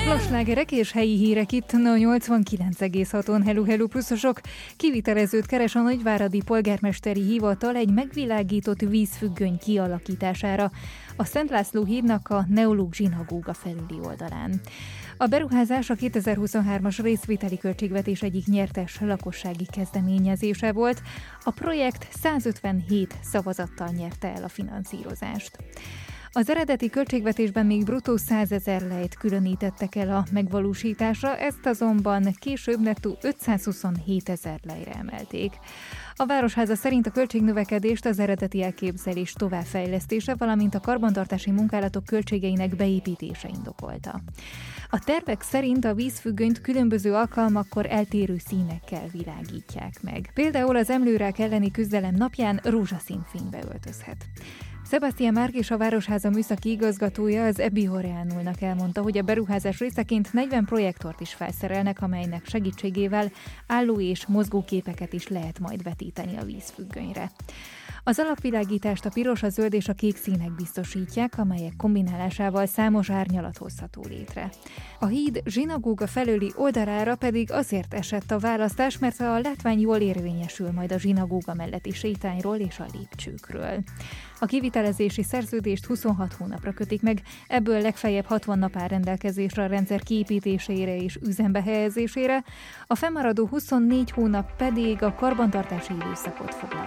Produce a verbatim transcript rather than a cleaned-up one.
Slágerek és helyi hírek itt a nyolcvankilenc egész haton. Hello, hello pluszosok! Kivitelezőt keres a Nagyváradi Polgármesteri Hivatal egy megvilágított vízfüggöny kialakítására a Szent László hídnak a Neológ zsinagóga felüli oldalán. A beruházás a kétezer-huszonhármas részvételi költségvetés egyik nyertes lakossági kezdeményezése volt. A projekt százötvenhét szavazattal nyerte el a finanszírozást. Az eredeti költségvetésben még bruttó százezer lejt különítettek el a megvalósításra, ezt azonban később nettó ötszázhuszonhétezer lejre emelték. A Városháza szerint a költségnövekedést az eredeti elképzelés továbbfejlesztése, valamint a karbantartási munkálatok költségeinek beépítése indokolta. A tervek szerint a vízfüggönyt különböző alkalmakkor eltérő színekkel világítják meg. Például az emlőrák elleni küzdelem napján rózsaszín fénybe öltözhet. Sebastian Márk, a Városháza műszaki igazgatója az Ebbi Horeánulnak elmondta, hogy a beruházás részeként negyven projektort is felszerelnek, amelynek segítségével álló és mozgóképeket is lehet majd vetíteni a vízfüggönyre. Az alapvilágítást a piros, a zöld és a kék színek biztosítják, amelyek kombinálásával számos árnyalat hozható létre. A híd zsinagóga felőli oldalára pedig azért esett a választás, mert a látvány jól érvényesül majd a zsinagóga melletti sétányról és a lépcsőkről. A kivitelezési szerződést huszonhat hónapra kötik meg, ebből legfeljebb hatvan nap áll rendelkezésre a rendszer kiépítésére és üzembe helyezésére, a fennmaradó huszonnégy hónap pedig a karbantartási időszakot foglalja.